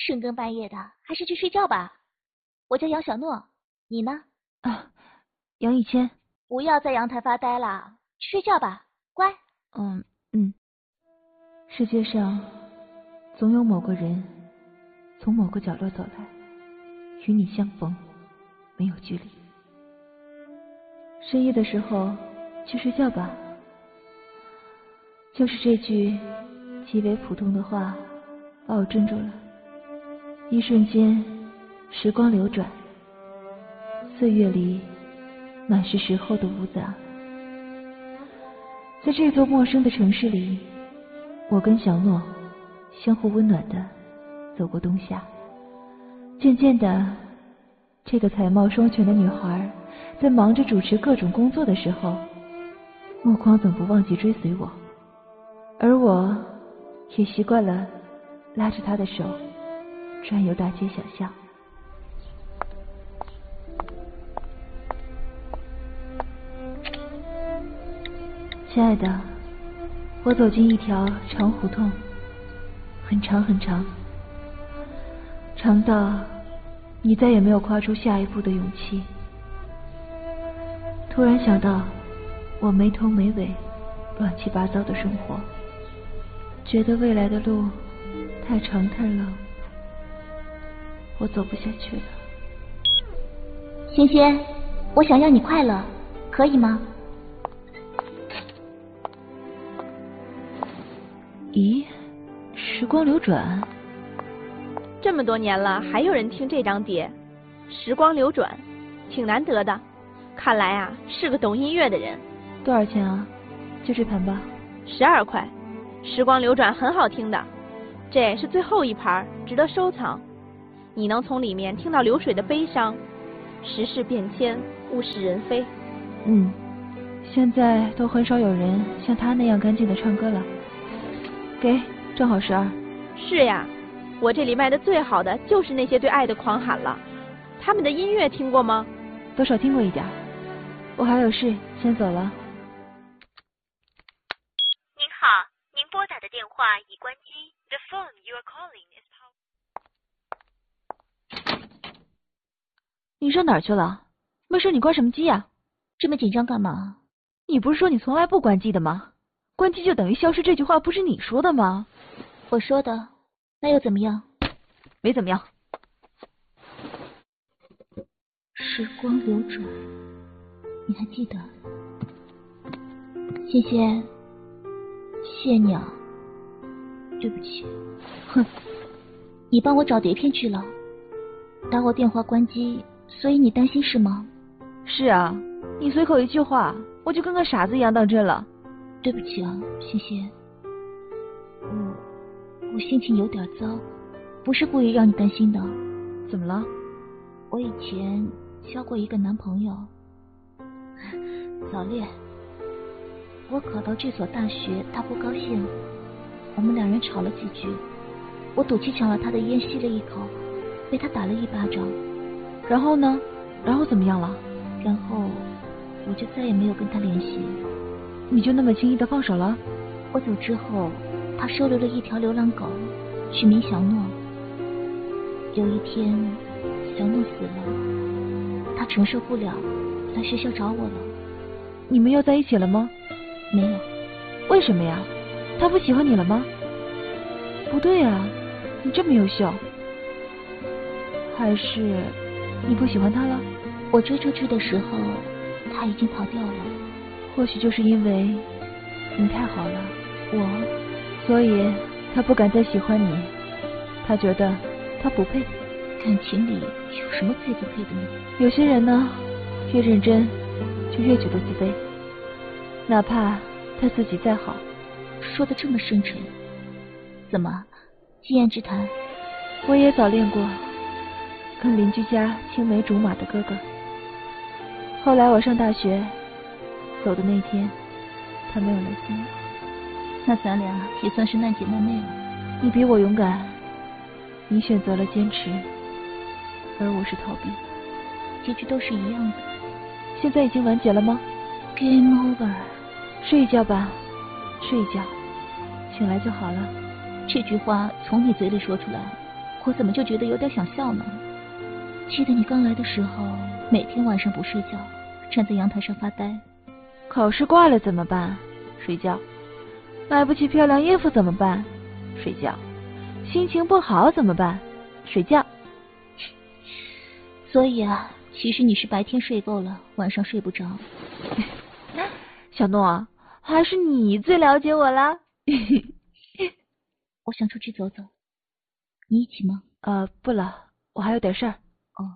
深更半夜的，还是去睡觉吧。我叫杨小诺，你呢？ 啊，杨以谦。 不要在阳台发呆了，去睡觉吧，乖。 世界上总有某个人从某个角落走来，与你相逢，没有距离。深夜的时候去睡觉吧。就是这句极为普通的话把我镇住了。一瞬间时光流转，岁月里满是时候的无杂。在这座陌生的城市里，我跟小诺相互温暖地走过冬夏。渐渐的，这个才貌双全的女孩在忙着主持各种工作的时候，目光总不忘记追随我，而我也习惯了拉着她的手转悠大街小巷。亲爱的，我走进一条长胡同，很长很长，长到你再也没有跨出下一步的勇气。突然想到我没头没尾乱七八糟的生活，觉得未来的路太长太冷，我走不下去了。 仙仙，我想要你快乐，可以吗？ 咦，时光流转， 这么多年了，还有人听这张碟，时光流转，挺难得的。看来啊，是个懂音乐的人。 多少钱啊？就这盘吧。 12块。时光流转很好听的，这是最后一盘，值得收藏。你能从里面听到流水的悲伤，时事变迁，物是人非。 现在都很少有人像他那样干净的唱歌了。给，正好12。 是呀，我这里卖的最好的就是那些对爱的狂喊了。他们的音乐听过吗？ 多少听过一点。我还有事，先走了。 您好，您拨打的电话已关机。The phone you are calling is power。 你上哪儿去了？没事，你关什么机呀？ 这么紧张干嘛？ 你不是说你从来不关机的吗？关机就等于消失，这句话不是你说的吗？ 我说的，那又怎么样？ 没怎么样。 时光流转，你还记得？仙仙，谢你啊，对不起。 哼， 你帮我找碟片去了，打我电话关机，所以你担心是吗？ 是啊，你随口一句话，我就跟个傻子一样当真了。 对不起啊，仙仙，我心情有点糟，不是故意让你担心的。 怎么了？ 我以前交过一个男朋友，早恋。我考到这所大学，他不高兴，我们两人吵了几句，我赌气抢了他的烟吸了一口，被他打了一巴掌。 然后呢？然后怎么样了？ 然后我就再也没有跟他联系。 你就那么轻易的放手了？ 我走之后，他收留了一条流浪狗，取名小诺。有一天，小诺死了，他承受不了，来学校找我了。 你们又在一起了吗？ 没有。 为什么呀？他不喜欢你了吗？不对啊，你这么优秀。还是你不喜欢他了？ 我追出去的时候，他已经跑掉了。 或许就是因为你太好了，所以他不敢再喜欢你。他觉得他不配。 感情里有什么配不配的呢？ 有些人呢，越认真就越觉得自卑，哪怕他自己再好。 说的这么深沉，怎么经验之谈？ 我也早恋过，跟邻居家青梅竹马的哥哥。后来我上大学走的那天，他没有来接我。 那咱俩也算是难姐妹妹了。 你比我勇敢，你选择了坚持，而我是逃避。 结局都是一样的。 现在已经完结了吗？ Game over。 睡一觉吧，睡一觉，醒来就好了。 这句话从你嘴里说出来， 我怎么就觉得有点想笑呢？记得你刚来的时候，每天晚上不睡觉，站在阳台上发呆。 考试挂了怎么办？睡觉。买不起漂亮衣服怎么办？睡觉。心情不好怎么办？睡觉。 所以啊，其实你是白天睡够了，晚上睡不着。 小诺，还是你最了解我啦。 我想出去走走，你一起吗？ 不了，我还有点事儿。 哦。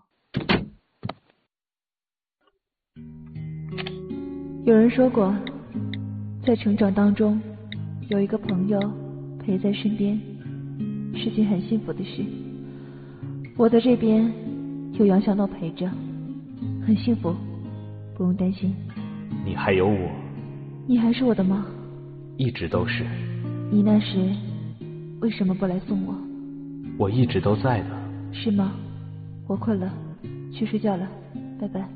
有人说过，在成长当中，有一个朋友陪在身边，是件很幸福的事。我在这边有杨小诺陪着，很幸福，不用担心。 你还有我， 你还是我的吗？ 一直都是。 你那时为什么不来送我？ 我一直都在的。 是吗？我困了，去睡觉了，拜拜。